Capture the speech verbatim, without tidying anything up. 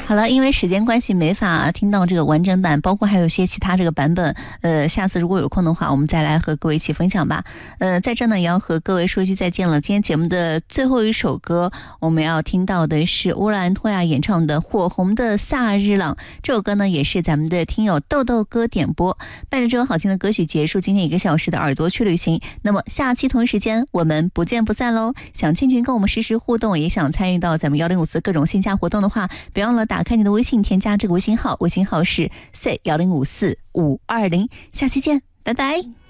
好了，因为时间关系没法听到这个完整版，包括还有一些其他这个版本，呃，下次如果有空的话，我们再来和各位一起分享吧。呃，在这呢也要和各位说一句再见了。今天节目的最后一首歌，我们要听到的是乌兰托娅演唱的《火红的萨日朗》，这首歌呢也是咱们的听友豆豆哥点播。伴着这首好听的歌曲结束今天一个小时的耳朵去旅行，那么下期同一时间我们不见不散喽！想进群跟我们实时互动，也想参与到咱们幺零五四各种线下活动的话，别忘了打开你的微信，添加这个微信号，微信号是 C 幺零五四五二零，下期见，拜拜。